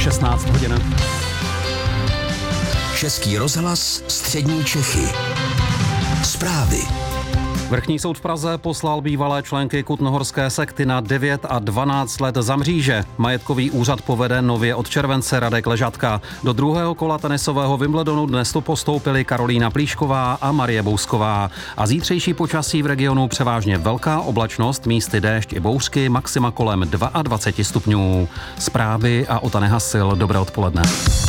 16 hodin. Český rozhlas Střední Čechy. Zprávy. Vrchní soud v Praze poslal bývalé členky kutnohorské sekty na 9 a 12 let za mříže. Majetkový úřad povede nově od července Radek Ležatka. Do druhého kola tenisového Wimbledonu dnes to postoupili Karolína Plíšková a Marie Bousková. A zítřejší počasí v regionu převážně velká oblačnost, místy déšť i bouřky, maxima kolem 22 stupňů. Zprávy a Ota Nehasil, dobré odpoledne.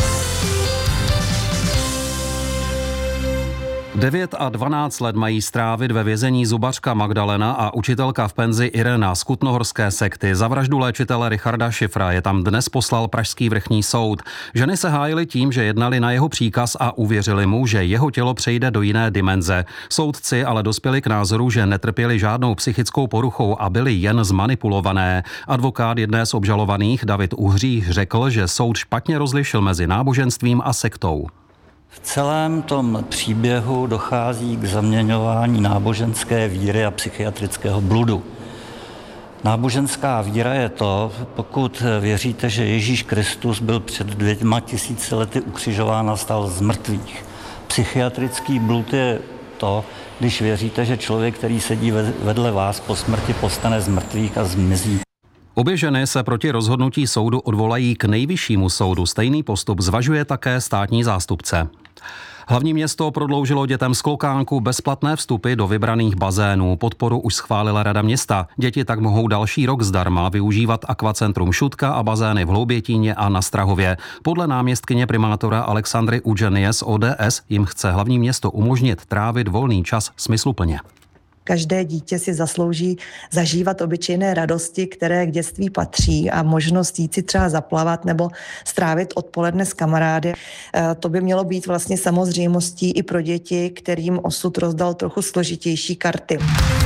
9 a 12 let mají strávit ve vězení zubařka Magdalena a učitelka v penzi Irena z kutnohorské sekty. Za vraždu léčitele Richarda Šifra je tam dnes poslal pražský vrchní soud. Ženy se hájily tím, že jednali na jeho příkaz a uvěřili mu, že jeho tělo přejde do jiné dimenze. Soudci ale dospěli k názoru, že netrpěli žádnou psychickou poruchou a byli jen zmanipulované. Advokát jedné z obžalovaných, David Uhřík, řekl, že soud špatně rozlišil mezi náboženstvím a sektou. V celém tom příběhu dochází k zaměňování náboženské víry a psychiatrického bludu. Náboženská víra je to, pokud věříte, že Ježíš Kristus byl před 2000 lety ukřižován a stal z mrtvých. Psychiatrický blud je to, když věříte, že člověk, který sedí vedle vás po smrti, povstane z mrtvých a zmizí. Obě ženy se proti rozhodnutí soudu odvolají k nejvyššímu soudu. Stejný postup zvažuje také státní zástupce. Hlavní město prodloužilo dětem z Klokánku bezplatné vstupy do vybraných bazénů. Podporu už schválila Rada města. Děti tak mohou další rok zdarma využívat akvacentrum Šutka a bazény v Hloubětíně a na Strahově. Podle náměstkyně primátora Alexandry Udženie z ODS jim chce hlavní město umožnit trávit volný čas smysluplně. Každé dítě si zaslouží zažívat obyčejné radosti, které k dětství patří, a možnost jít si třeba zaplavat nebo strávit odpoledne s kamarády. To by mělo být vlastně samozřejmostí i pro děti, kterým osud rozdal trochu složitější karty.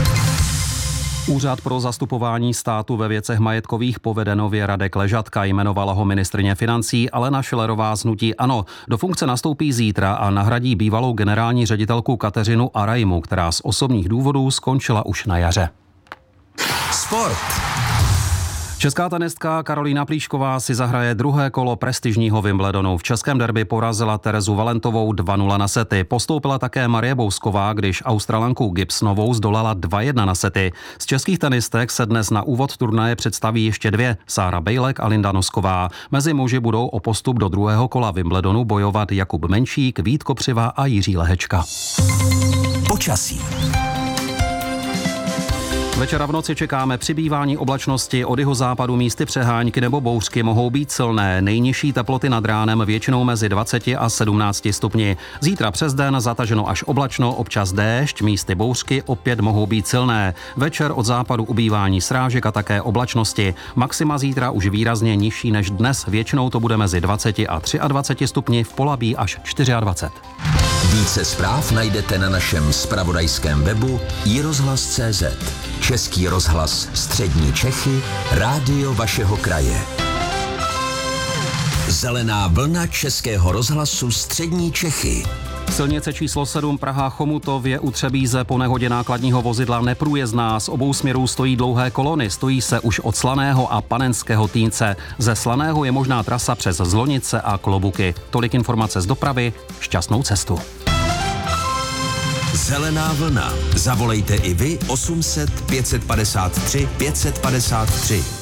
Úřad pro zastupování státu ve věcech majetkových povede nově Radek Ležatka, jmenovala ho ministryně financí Alena Schillerová z hnutí ANO. Do funkce nastoupí zítra a nahradí bývalou generální ředitelku Kateřinu Arajmu, která z osobních důvodů skončila už na jaře. Sport. Česká tenistka Karolína Plíšková si zahraje druhé kolo prestižního Wimbledonu. V českém derby porazila Terezu Valentovou 2-0 na sety. Postoupila také Marie Bousková, když Australanku Gibsonovou zdolala 2-1 na sety. Z českých tenistek se dnes na úvod turnaje představí ještě dvě, Sára Bejlek a Linda Nosková. Mezi muži budou o postup do druhého kola Wimbledonu bojovat Jakub Menšík, Vít Kopřiva a Jiří Lehečka. Počasí. Večera v noci čekáme přibývání oblačnosti, od jihozápadu místy přehánky nebo bouřky mohou být silné. Nejnižší teploty nad ránem většinou mezi 20 a 17 stupni. Zítra přes den zataženo až oblačno, občas déšť, místy bouřky opět mohou být silné. Večer od západu ubývání srážek a také oblačnosti. Maxima zítra už výrazně nižší než dnes, většinou to bude mezi 20 a 23 stupni, v Polabí až 24. Více zpráv najdete na našem zpravodajském webu iRozhlas.cz. Český rozhlas Střední Čechy, rádio vašeho kraje. Zelená vlna Českého rozhlasu Střední Čechy. Silnice číslo 7 Praha-Chomutov je u Třebíze po nehodě nákladního vozidla neprůjezdná. Z obou směrů stojí dlouhé kolony, stojí se už od Slaného a Panenského Týnce. Ze Slaného je možná trasa přes Zlonice a Klobuky. Tolik informace z dopravy, šťastnou cestu. Zelená vlna. Zavolejte i vy 800 553 553.